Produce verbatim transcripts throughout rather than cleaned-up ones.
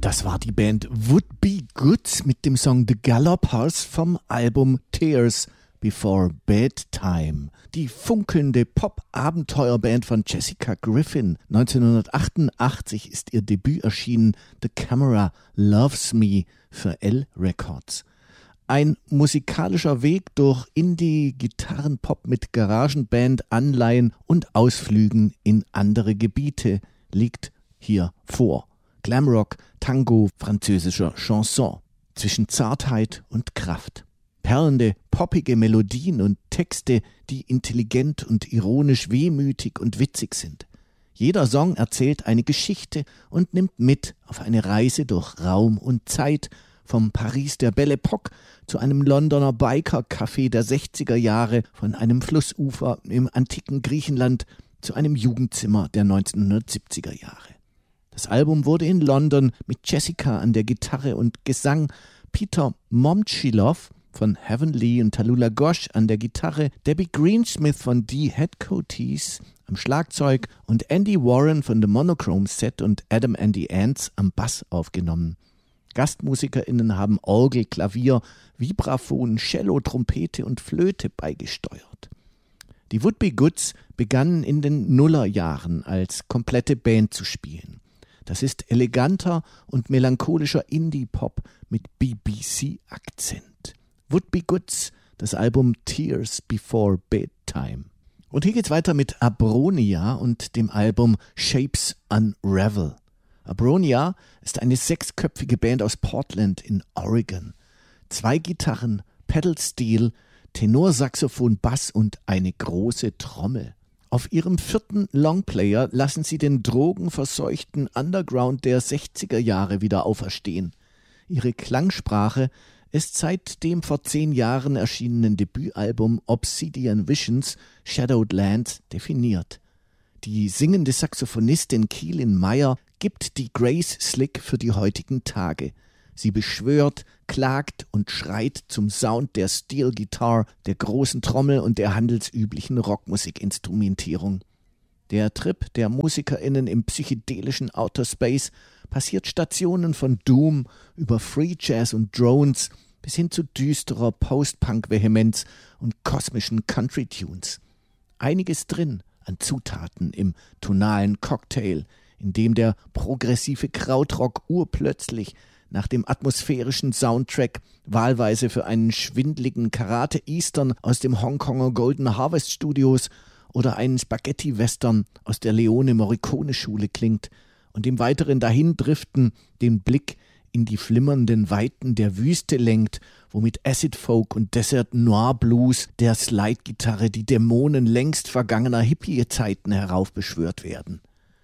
Das war die Band Would Be Good mit dem Song The Gallopers vom Album Tears Before Bedtime. Die funkelnde Pop-Abenteuerband von Jessica Griffin. neunzehnhundertachtundachtzig ist ihr Debüt erschienen, The Camera Loves Me für L Records. Ein musikalischer Weg durch Indie-Gitarrenpop mit Garagenband, Anleihen und Ausflügen in andere Gebiete liegt hier vor. Glamrock, Tango, französischer Chanson. Zwischen Zartheit und Kraft. Perlende, poppige Melodien und Texte, die intelligent und ironisch wehmütig und witzig sind. Jeder Song erzählt eine Geschichte und nimmt mit auf eine Reise durch Raum und Zeit, vom Paris der Belle Époque zu einem Londoner Biker-Café der sechziger Jahre, von einem Flussufer im antiken Griechenland zu einem Jugendzimmer der neunzehnhundertsiebziger Jahre. Das Album wurde in London mit Jessica an der Gitarre und Gesang, Peter Momtchiloff von Heavenly und Tallulah Gosh an der Gitarre, Debbie Greensmith von The Headcoaties am Schlagzeug und Andy Warren von The Monochrome Set und Adam and the Ants am Bass aufgenommen. GastmusikerInnen haben Orgel, Klavier, Vibraphon, Cello, Trompete und Flöte beigesteuert. Die Would Be Goods begannen in den Nullerjahren als komplette Band zu spielen. Das ist eleganter und melancholischer Indie-Pop mit B B C-Akzent. Would Be Goods, das Album Tears Before Bedtime. Und hier geht's weiter mit Abronia und dem Album Shapes Unravel. Abronia ist eine sechsköpfige Band aus Portland in Oregon. Zwei Gitarren, Pedalsteel, Tenorsaxophon, Bass und eine große Trommel. Auf ihrem vierten Longplayer lassen sie den drogenverseuchten Underground der sechziger Jahre wieder auferstehen. Ihre Klangsprache ist seit dem vor zehn Jahren erschienenen Debütalbum Obsidian Visions Shadowed Lands definiert. Die singende Saxophonistin Keelan Meyer gibt die Grace Slick für die heutigen Tage. Sie beschwört, klagt und schreit zum Sound der Steel Guitar, der großen Trommel und der handelsüblichen Rockmusikinstrumentierung. Der Trip der MusikerInnen im psychedelischen Outer Space passiert Stationen von Doom über Free Jazz und Drones bis hin zu düsterer Post-Punk-Vehemenz und kosmischen Country-Tunes. Einiges drin an Zutaten im tonalen Cocktail, in dem der progressive Krautrock urplötzlich nach dem atmosphärischen Soundtrack wahlweise für einen schwindligen Karate-Eastern aus dem Hongkonger Golden Harvest Studios oder einen Spaghetti-Western aus der Leone Morricone-Schule klingt und im weiteren Dahindriften den Blick in die flimmernden Weiten der Wüste lenkt, wo mit Acid Folk und Desert Noir Blues der Slide-Gitarre die Dämonen längst vergangener Hippie-Zeiten heraufbeschwört werden.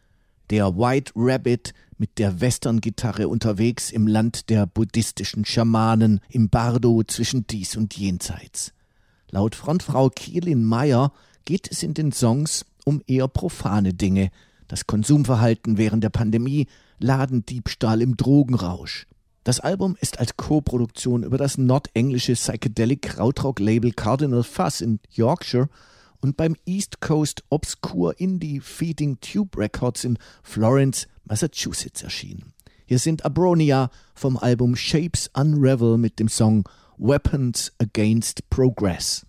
Der White Rabbit mit der Western-Gitarre unterwegs im Land der buddhistischen Schamanen, im Bardo zwischen dies und jenseits. Laut Frontfrau Keelan Meyer geht es in den Songs um eher profane Dinge, das Konsumverhalten während der Pandemie, Ladendiebstahl im Drogenrausch. Das Album ist als Co-Produktion über das nordenglische Psychedelic Krautrock-Label Cardinal Fuzz in Yorkshire und beim East Coast Obscure Indie Feeding Tube Records in Florence, Massachusetts erschienen. Hier sind Abronia vom Album Shapes Unravel mit dem Song Weapons Against Progress.